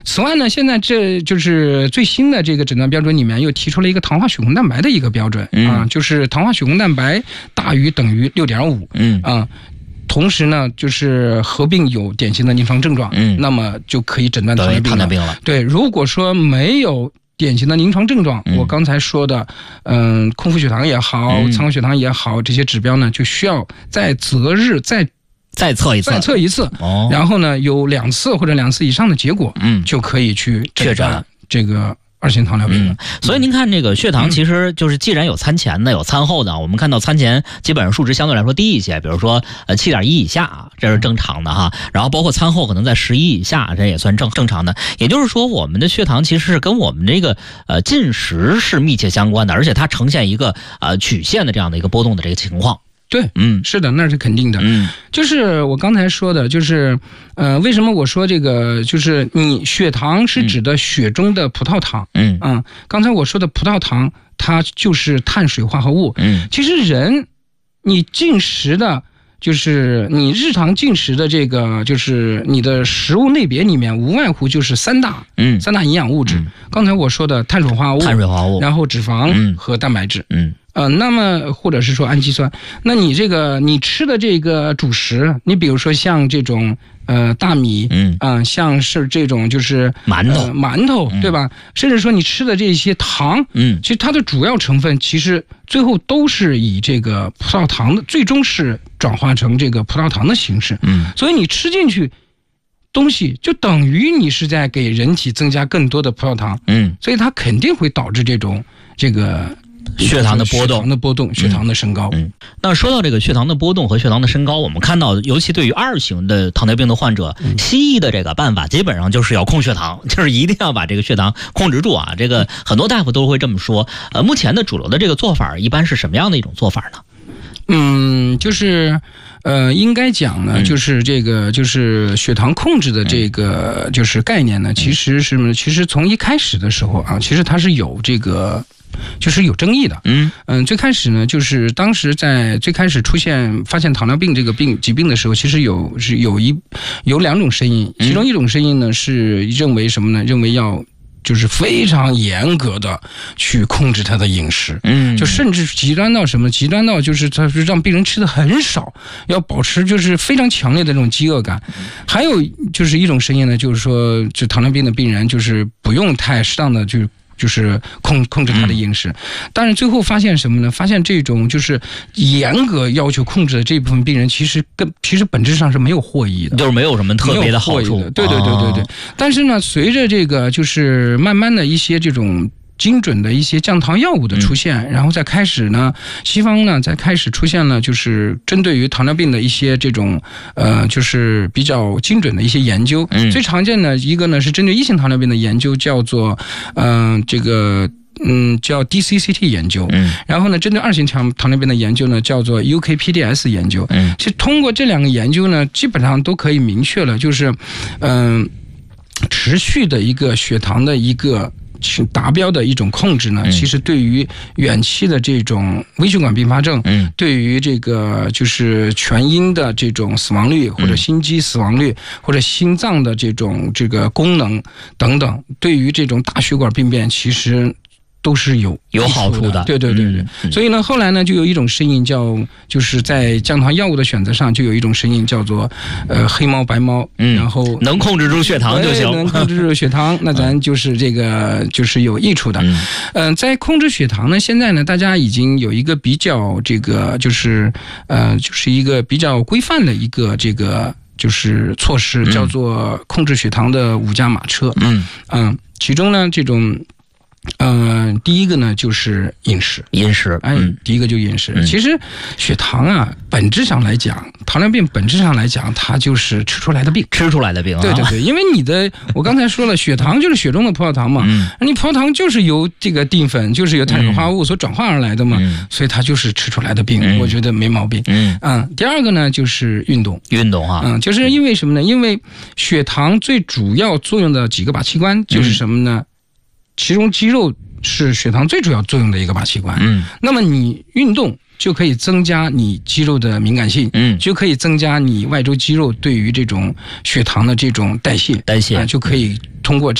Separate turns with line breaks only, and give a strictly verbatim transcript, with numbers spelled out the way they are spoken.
此外呢，现在这就是最新的这个诊断标准里面又提出了一个糖化血红蛋白的一个标准、嗯、啊，就是糖化血红蛋白大于等于 六点五， 嗯啊，同时呢就是合并有典型的临床症状，嗯，那么就可以诊断糖尿病了。糖尿病了。对，如果说没有典型的临床症状，嗯、我刚才说的，嗯，空腹血糖也好，嗯、餐后血糖也好，这些指标呢，就需要在择日再
再测一次，
再测一次，哦，然后呢，有两次或者两次以上的结果，嗯，就可以去确诊这个二型糖尿病了、嗯。
所以您看，这个血糖其实就是既然有餐前的，有餐后的，我们看到餐前基本上数值相对来说低一些，比如说呃七点一以下，这是正常的哈。然后包括餐后可能在十一以下，这也算正正常的。也就是说，我们的血糖其实是跟我们这个呃进食是密切相关的，而且它呈现一个呃曲线的这样的一个波动的这个情况。
对，嗯，是的，那是肯定的。嗯，就是我刚才说的，就是，呃，为什么我说这个，就是你血糖是指的血中的葡萄糖。嗯嗯，刚才我说的葡萄糖，它就是碳水化合物。嗯，其实人，你进食的，就是你日常进食的这个，就是你的食物类别里面，无外乎就是三大，嗯，三大营养物质。嗯、刚才我说的碳水化合物，
碳水化合物，
然后脂肪和蛋白质。嗯。嗯呃，那么或者是说氨基酸，那你这个你吃的这个主食，你比如说像这种呃大米，嗯啊、呃，像是这种就是
馒头、
呃、馒头，对吧？嗯、甚至说你吃的这些糖，嗯，其实它的主要成分其实最后都是以这个葡萄糖的，最终是转化成这个葡萄糖的形式，嗯，所以你吃进去东西就等于你是在给人体增加更多的葡萄糖，嗯，所以它肯定会导致这种这个。
血糖的波动，
血糖的波动，血糖的升高。嗯，嗯
那说到这个血糖的波动和血糖的升高，我们看到，尤其对于二型的糖尿病的患者，嗯、西医的这个办法基本上就是要控血糖，就是一定要把这个血糖控制住啊。这个很多大夫都会这么说。呃，目前的主流的这个做法一般是什么样的一种做法呢？
嗯，就是呃，应该讲呢，就是这个就是血糖控制的这个就是概念呢，其实是其实从一开始的时候啊，其实它是有这个。就是有争议的，嗯嗯，最开始呢，就是当时在最开始出现发现糖尿病这个病疾病的时候，其实有是有一有两种声音，其中一种声音呢是认为什么呢？认为要就是非常严格的去控制他的饮食，嗯，就甚至极端到什么？极端到就是他是让病人吃的很少，要保持就是非常强烈的这种饥饿感。还有就是一种声音呢，就是说，这糖尿病的病人就是不用太适当的去。就是控控制他的饮食，嗯、但是最后发现什么呢？发现这种就是严格要求控制的这部分病人，其实跟其实本质上是没有获益的，
就是没有什么特别的好处。
对对对对对。哦、但是呢，随着这个就是慢慢的一些这种。精准的一些降糖药物的出现，嗯、然后再开始呢，西方呢再开始出现了，就是针对于糖尿病的一些这种呃，就是比较精准的一些研究。嗯、最常见的一个呢是针对一型糖尿病的研究，叫做嗯、呃、这个嗯叫 D C C T 研究。嗯，然后呢，针对二型糖糖尿病的研究呢，叫做 U K P D S 研究。嗯，其实通过这两个研究呢，基本上都可以明确了，就是嗯、呃、持续的一个血糖的一个。去达标的一种控制呢，嗯、其实对于远期的这种微血管并发症，嗯，对于这个就是全因的这种死亡率，或者心肌死亡率，嗯、或者心脏的这种这个功能等等，对于这种大血管病变，其实都是有
有好处的。
对对对对。嗯、所以呢，后来呢，就有一种声音叫，就是在降糖药物的选择上，就有一种声音叫做，呃，黑猫白猫，嗯，然后
能控制住血糖就行，
能控制住血糖，那咱就是这个就是有益处的。嗯、呃，在控制血糖呢，现在呢，大家已经有一个比较这个就是呃，就是一个比较规范的一个这个就是措施，叫做控制血糖的五驾马车。嗯嗯、呃，其中呢，这种。呃，第一个呢就是饮食，
饮食，
哎，嗯、第一个就饮食。嗯、其实血糖啊，本质上来讲，糖尿病本质上来讲，它就是吃出来的病，
吃出来的病、啊。
对对对，因为你的，我刚才说了，血糖就是血中的葡萄糖嘛，嗯、你葡萄糖就是由这个淀粉，就是由碳水化合物所转化而来的嘛，嗯、所以它就是吃出来的病，嗯、我觉得没毛病。嗯嗯，第二个呢就是运动，
运动啊，
嗯，就是因为什么呢？因为血糖最主要作用的几个把器官就是什么呢？嗯其中肌肉是血糖最主要作用的一个把器官。
嗯，
那么你运动就可以增加你肌肉的敏感性，
嗯，
就可以增加你外周肌肉对于这种血糖的这种代谢，
代谢、
呃、就可以通过这